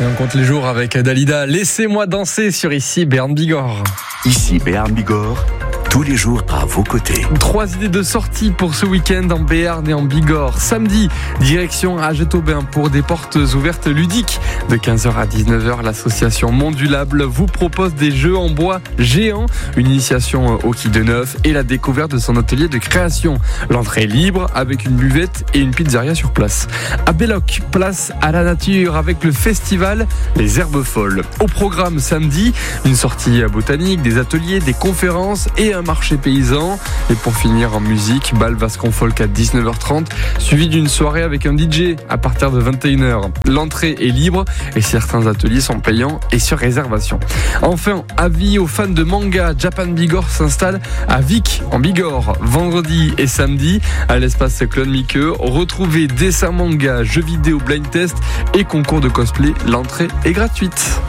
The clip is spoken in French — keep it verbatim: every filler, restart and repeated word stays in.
Et on compte les jours avec Dalida. Laissez-moi danser sur ici Béarn Bigorre. Ici Béarn Bigorre, tous les jours à vos côtés. Trois idées de sortie pour ce week-end en Béarn et en Bigorre. Samedi, direction Haget-Aubin pour des portes ouvertes ludiques. De quinze heures à dix-neuf heures, l'association Mondulable vous propose des jeux en bois géants, une initiation au quai de Neuf et la découverte de son atelier de création. L'entrée est libre avec une buvette et une pizzeria sur place. À Belloc, place à la nature avec le festival Les Herbes Folles. Au programme samedi, une sortie botanique, des ateliers, des conférences et un marché paysan. Et pour finir en musique, bal Vascon Folk à dix-neuf heures trente, suivi d'une soirée avec un D J à partir de vingt et une heures. L'entrée est libre et certains ateliers sont payants et sur réservation. Enfin, avis aux fans de manga, Japan Bigorre s'installe à Vic en Bigorre, vendredi et samedi à l'espace Clone Mickey. Retrouvez dessins manga, jeux vidéo, blind test et concours de cosplay. L'entrée est gratuite.